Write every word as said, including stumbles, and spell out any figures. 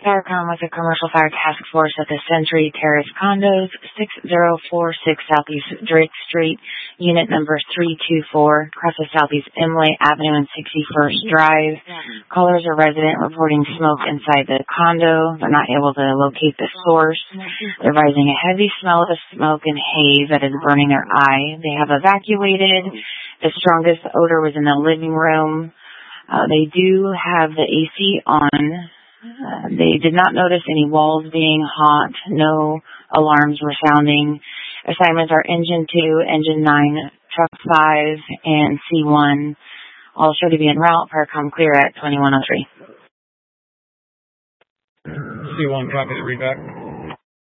Starcom with the Commercial Fire Task Force at the Century Terrace Condos, six zero four six Southeast Drake Street, unit number three two four, across the Southeast Imlay Avenue and sixty-first Drive. Callers are resident reporting smoke inside the condo. They're not able to locate the source. They're advising a heavy smell of smoke and haze that is burning their eye. They have evacuated. The strongest odor was in the living room. Uh, they do have the A C on. Uh, they did not notice any walls being hot. No alarms were sounding. Assignments are Engine two, Engine nine, Truck five, and C one. All show to be en route. Paracom clear at twenty-one oh three. C one, copy the read back.